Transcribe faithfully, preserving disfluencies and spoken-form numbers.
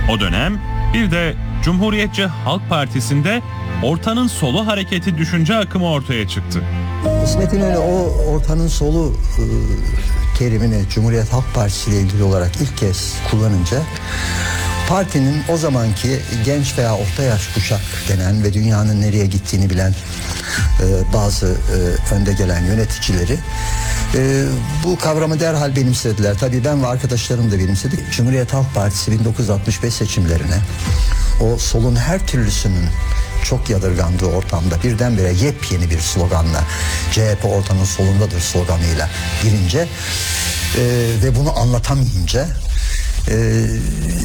O dönem bir de Cumhuriyetçi Halk Partisi'nde ortanın solu hareketi düşünce akımı ortaya çıktı. İsmet İnönü o ortanın solu e, terimini Cumhuriyet Halk Partisi ile ilgili olarak ilk kez kullanınca partinin o zamanki genç veya orta yaş kuşak denen ve dünyanın nereye gittiğini bilen e, bazı e, önde gelen yöneticileri e, bu kavramı derhal benimsediler. Tabii ben ve arkadaşlarım da benimsedik. Cumhuriyet Halk Partisi bin dokuz yüz altmış beş seçimlerine o solun her türlüsünün çok yadırgandığı ortamda birdenbire yepyeni bir sloganla C H P ortanın solundadır sloganıyla girince e, ve bunu anlatamayınca e,